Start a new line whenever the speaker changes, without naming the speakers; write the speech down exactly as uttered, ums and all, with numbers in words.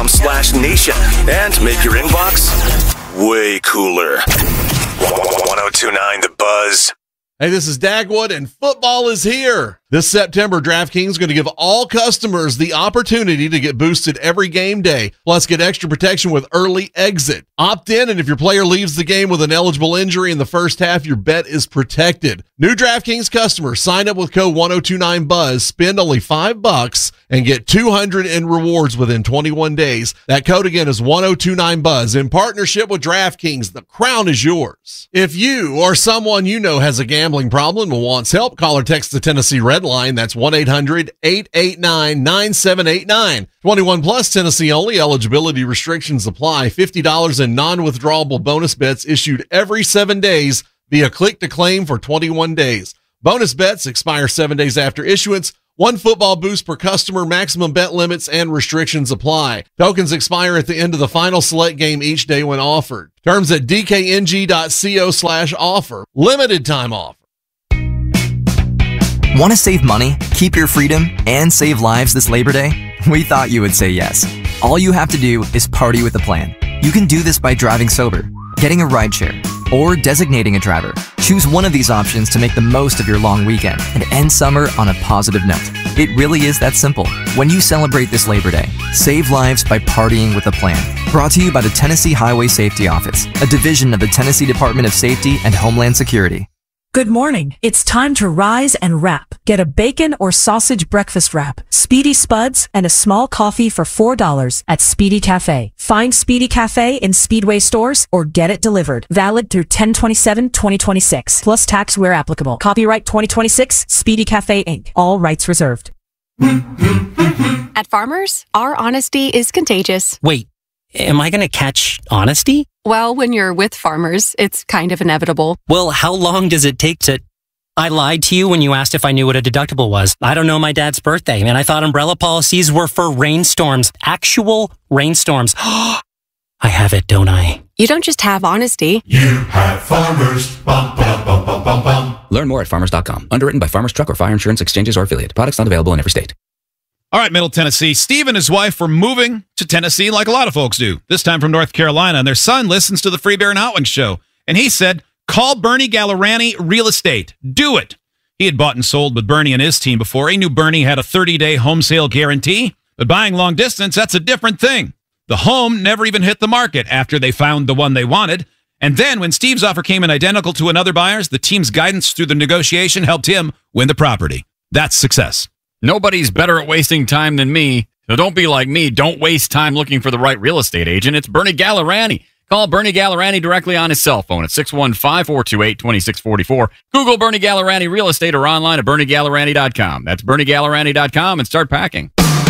com slash nation and make your inbox way cooler. one oh two point nine The Buzz.
Hey, this is Dagwood, and football is here. This September, DraftKings is going to give all customers the opportunity to get boosted every game day, plus get extra protection with early exit. Opt in, and if your player leaves the game with an eligible injury in the first half, your bet is protected. New DraftKings customers, sign up with code one oh two nine buzz, spend only five bucks, and get two hundred in rewards within twenty-one days. That code again is one oh two nine buzz. In partnership with DraftKings, the crown is yours. If you or someone you know has a gambling problem and wants help, call or text the Tennessee Red Line. That's one eight hundred eight eight nine nine seven eight nine. twenty-one plus, Tennessee only. Eligibility restrictions apply. fifty dollars in non-withdrawable bonus bets issued every seven days via click to claim for twenty-one days. Bonus bets expire seven days after issuance. One football boost per customer. Maximum bet limits and restrictions apply. Tokens expire at the end of the final select game each day when offered. Terms at dkng.co slash offer. Limited time offer.
Want to save money, keep your freedom, and save lives this Labor Day? We thought you would say yes. All you have to do is party with a plan. You can do this by driving sober, getting a rideshare, or designating a driver. Choose one of these options to make the most of your long weekend and end summer on a positive note. It really is that simple. When you celebrate this Labor Day, save lives by partying with a plan. Brought to you by the Tennessee Highway Safety Office, a division of the Tennessee Department of Safety and Homeland Security.
Good morning. It's time to rise and wrap. Get a bacon or sausage breakfast wrap, Speedy Spuds, and a small coffee for four dollars at Speedy Cafe. Find Speedy Cafe in Speedway stores or get it delivered. Valid through ten twenty-seven twenty twenty-six. Plus tax where applicable. Copyright twenty twenty-six, Speedy Cafe, Incorporated. All rights reserved.
At Farmers, our honesty is contagious.
Wait, am I going to catch honesty?
Well, when you're with Farmers, it's kind of inevitable.
Well, how long does it take to... I lied to you when you asked if I knew what a deductible was. I don't know my dad's birthday, and I thought umbrella policies were for rainstorms. Actual rainstorms. I have it, don't I?
You don't just have honesty.
You have Farmers. Bum, bum, bum, bum, bum, bum.
Learn more at farmers dot com. Underwritten by Farmers Truck or Fire Insurance Exchanges or Affiliate. Products not available in every state.
All right, Middle Tennessee. Steve and his wife were moving to Tennessee like a lot of folks do, this time from North Carolina, and their son listens to the Free Bear and Hot Wings show. And he said, call Bernie Gallerani Real Estate. Do it. He had bought and sold with Bernie and his team before. He knew Bernie had a thirty-day home sale guarantee, but buying long distance, that's a different thing. The home never even hit the market after they found the one they wanted. And then when Steve's offer came in identical to another buyer's, the team's guidance through the negotiation helped him win the property. That's success.
Nobody's better at wasting time than me, so don't be like me. Don't waste time looking for the right real estate agent. It's Bernie Gallerani. Call Bernie Gallerani directly on his cell phone at six one five, four two eight, two six four four. Google Bernie Gallerani Real Estate or online at bernie gallerani dot com. That's bernie gallerani dot com and start packing.